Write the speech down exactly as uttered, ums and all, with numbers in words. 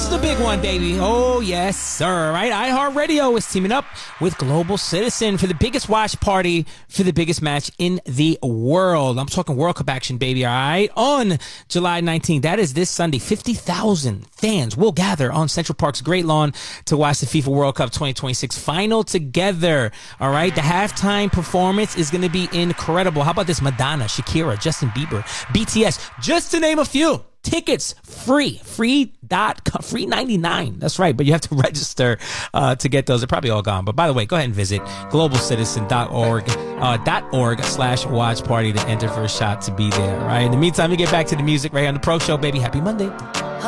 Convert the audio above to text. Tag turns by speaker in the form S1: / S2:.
S1: the big one, baby. Oh, yes, sir. Right? iHeartRadio is teaming up with Global Citizen for the biggest watch party for the biggest match in the world. I'm talking World Cup action, baby, all right? On July nineteenth, that is this Sunday, fifty thousand fans will gather on Central Park's Great Lawn to watch the FIFA World Cup twenty twenty-six final together, all right? The halftime performance is going to be incredible. How about this? Madonna, Shakira, Justin Bieber, B T S, just to name a few. Tickets free, free dot com, free ninety-nine. That's right, but you have to register uh, to get those. They're probably all gone. But by the way, go ahead and visit global citizen dot org uh, dot org slash watch party to enter for a shot to be there. Right. In the meantime, we get back to the music right here on the Pro Show, baby. Happy Monday.